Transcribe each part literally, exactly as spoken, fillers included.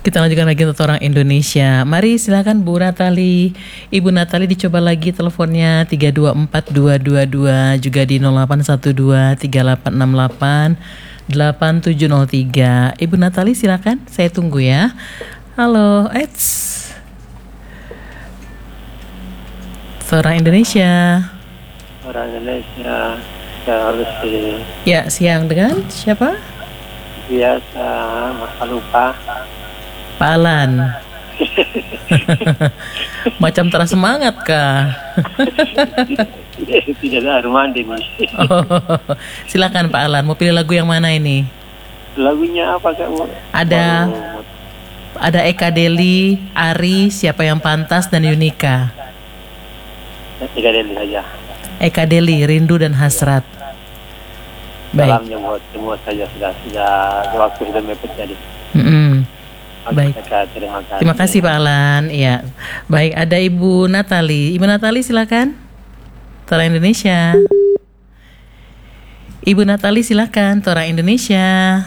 Kita lanjutkan lagi untuk orang Indonesia. Mari silakan Bu Natali. Ibu Natali dicoba lagi teleponnya tiga dua empat dua dua dua, juga di nol delapan satu dua tiga delapan enam delapan delapan tujuh nol tiga. Ibu Natali silakan, saya tunggu ya. Halo, Eds. Orang Indonesia. Orang Indonesia. Saya harus di Ya, siang dengan siapa? biasa masa lupa. Pak Alan. Macam terasa semangat kah? Tidak ada Armandi nih. Oh, silakan Pak Alan, mau pilih lagu yang mana ini? Lagunya apa kamu? Ada Oh, ada Eka Deli, Ari, Siapa Yang Pantas, dan Yunika. tiga Deli saja. Eka Deli, Rindu dan Hasrat. Baik. Salamnya buat semua saja, sudah sudah waktu sudah mepet jadi. Mm-mm. Oke, Baik. terima kasih. Terima kasih Pak Alan. Iya. Baik, ada Ibu Natali. Ibu Natali silakan. Tora Indonesia. Ibu Natali silakan, Tora Indonesia.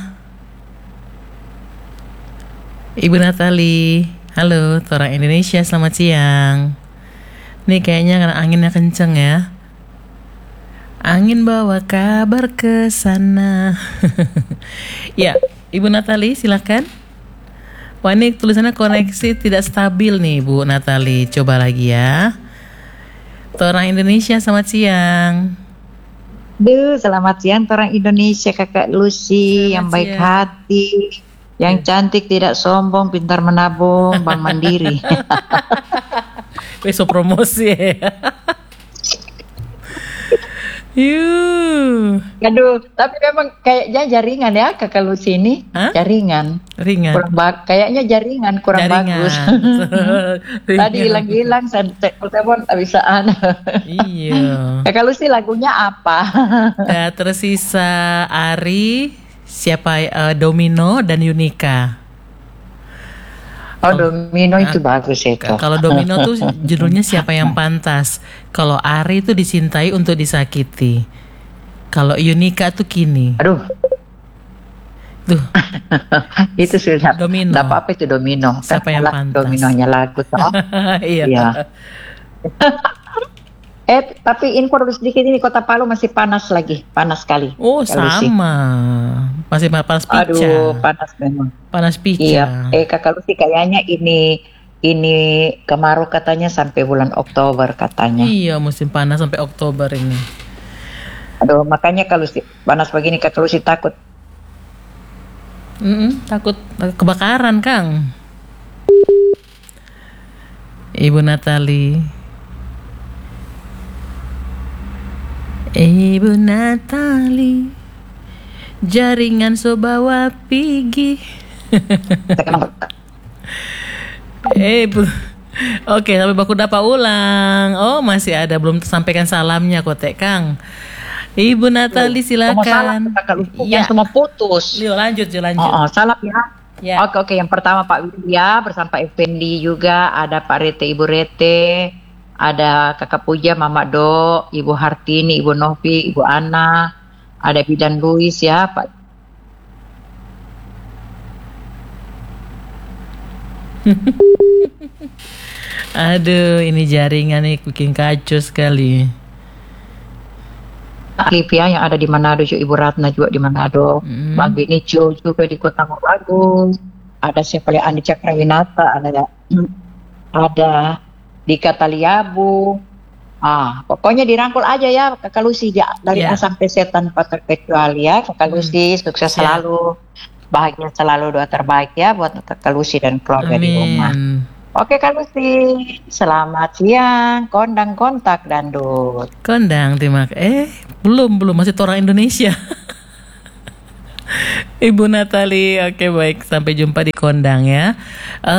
Ibu Natali. Halo, Tora Indonesia, selamat siang. Nih kayaknya karena anginnya kenceng ya. Angin bawa kabar ke sana. Ya, Ibu Natali silakan. Wah, ini tulisannya koneksi tidak stabil nih Bu Natali. Coba lagi ya. Orang Indonesia, selamat siang. Duh, selamat siang orang Indonesia, Kakak Lucy, Selamat yang baik siang. hati, yang cantik, tidak sombong, pintar menabung, Bank Mandiri. Besok promosi ya. Yuh. Aduh, tapi memang kayaknya jaringan ya Kakak Lucy ini. Hah? Jaringan. Ringan. Kurang ba- kayaknya jaringan kurang Jaringan. bagus. Ringan. Tadi hilang-hilang, saya telepon tak bisaan. Iya. Kakak Lucy lagunya apa? Ya, tersisa Ari, siapa eh, Domino, dan Yunika. Oh, Domino itu bagus itu. K- Kalau Domino tuh judulnya Siapa Yang Pantas. Kalau Ari itu Dicintai Untuk Disakiti. Kalau Yunika tuh Kini. Aduh, Tuh, itu sudah. Domino. Nggak apa-apa itu Domino. Siapa yang Kan pantas? Dominonya lagu toh. iya. Iya. Eh, tapi info dulu sedikit, ini Kota Palu masih panas lagi, panas sekali. Oh, Kakak Lucy. sama. Masih panas pica. Aduh, panas memang. Panas pica. Iya, eh Kakak Lucy kayaknya ini ini kemarau katanya sampai bulan Oktober katanya. Iya, musim panas sampai Oktober ini. Aduh, makanya kalau Lucy panas begini Kakak Lucy takut. Mm-mm, takut kebakaran, Kang. Ibu Natali. Ibu Natali, jaringan so bawa pigi. Eh, Bu. Oke, sampai baku dapat ulang. Oh, masih ada, belum tersampaikan salamnya kok, Teh Kang. Ibu Natali Mau salam silakan. Kakak Lucy, Iya. yang semua putus. Yuk lanjut, yuk lanjut. Oh, oh, salam ya. Ya. Oke oke, yang pertama Pak Widya bersama Pak Effendi juga, ada Pak Rete, Ibu Rete, ada Kakak Puja, Mama Do, Ibu Hartini, Ibu Novi, Ibu Ana, ada Bidan Luis ya Pak. Aduh, ini jaringan nih bikin kacau sekali. Olivia yang ada di Manado juga, Ibu Ratna juga di Manado, Hmm. Bang Benicio juga di Kota Moragung, ada siapa lagi, Andi Cakrawinata, ada ada Dika Taliabu. Ah, pokoknya dirangkul aja ya Kakak Lucy, dia dari Ya. A sampai Z tanpa terkecuali ya Kakak Lucy, sukses Ya. selalu, bahagia selalu, doa terbaik ya buat Kakak Lucy dan keluarga di rumah. Amin. Oke Kak Lucy, selamat siang, kondang kontak dandut. Kondang, terima kasih. Eh, belum, belum. Masih orang Indonesia. Ibu Natali, oke baik. Sampai jumpa di kondang ya.